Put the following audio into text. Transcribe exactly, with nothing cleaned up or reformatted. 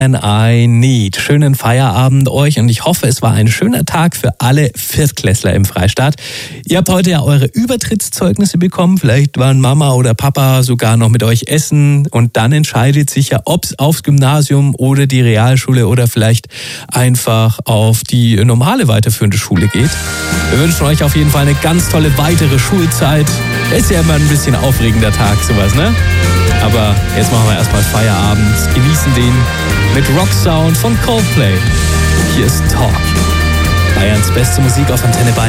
I Need. Schönen Feierabend euch und ich hoffe, es war ein schöner Tag für alle Viertklässler im Freistaat. Ihr habt heute ja eure Übertrittszeugnisse bekommen. Vielleicht waren Mama oder Papa sogar noch mit euch essen und dann entscheidet sich ja, ob es aufs Gymnasium oder die Realschule oder vielleicht einfach auf die normale weiterführende Schule geht. Wir wünschen euch auf jeden Fall eine ganz tolle weitere Schulzeit. Ist ja immer ein bisschen aufregender Tag, sowas, ne? Aber jetzt machen wir erstmal Feierabend, genießen den mit Rock Sound von Coldplay. Hier ist Talk. Bayerns beste Musik auf Antenne Bayern.